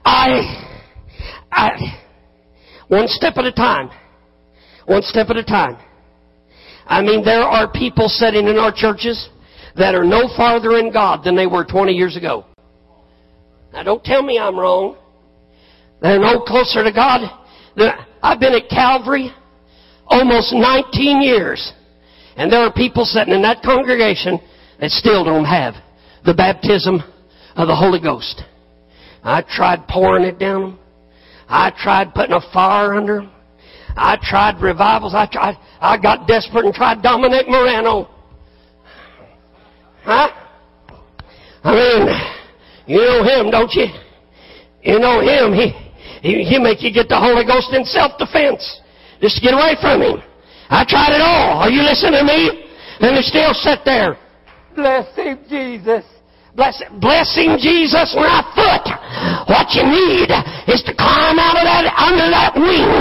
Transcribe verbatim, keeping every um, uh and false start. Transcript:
I, I, one step at a time. One step at a time. I mean, there are people sitting in our churches that are no farther in God than they were twenty years ago. Now, don't tell me I'm wrong. They're no closer to God. I've been at Calvary almost nineteen years. And there are people sitting in that congregation that still don't have the baptism of the Holy Ghost. I tried pouring it down them. I tried putting a fire under them. I tried revivals. I tried. I got desperate and tried Dominic Morano. Huh? I mean, you know him, don't you? You know him. He, he, he make you get the Holy Ghost in self-defense. Just to get away from him. I tried it all. Are you listening to me? And they still sit there. Bless him, Jesus. Bless, bless him, Jesus, my foot. What you need